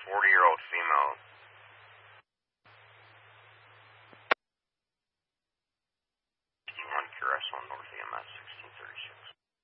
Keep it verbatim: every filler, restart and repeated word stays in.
forty-year-old female. one Curacao North E M S sixteen thirty-six.